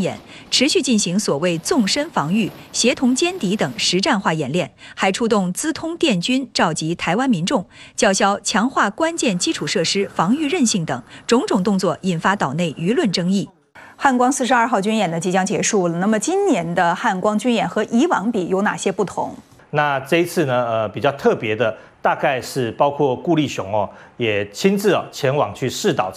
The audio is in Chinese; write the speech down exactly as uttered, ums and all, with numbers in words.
演，持续进行所谓纵深防御、协同歼敌等实战化演练，还出动资通电军召集台湾民众，叫嚣强化关键基础设施防御韧性等种种动作，引发岛内舆论争议。汉光四十二号军演呢即将结束了，那么今年的汉光军演和以往比有哪些不同？ 那这一次呢，呃，比较特别的，大概是包括顾立雄哦，也亲自哦前往去视导